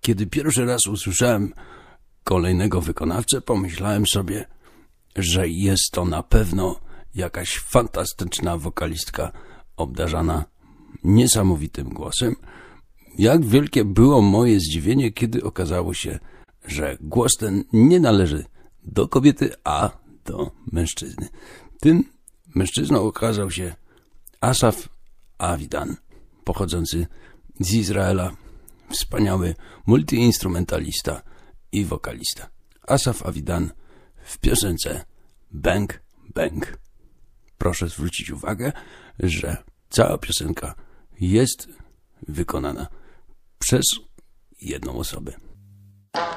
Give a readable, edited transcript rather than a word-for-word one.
Kiedy pierwszy raz usłyszałem kolejnego wykonawcę, pomyślałem sobie, że jest to na pewno jakaś fantastyczna wokalistka obdarzana niesamowitym głosem. Jak wielkie było moje zdziwienie, kiedy okazało się, że głos ten nie należy do kobiety, a do mężczyzny. Tym mężczyzną okazał się Asaf Avidan, pochodzący z Izraela, wspaniały multiinstrumentalista i wokalista. Asaf Avidan w piosence Bang Bang. Proszę zwrócić uwagę, że cała piosenka jest wykonana przez jedną osobę.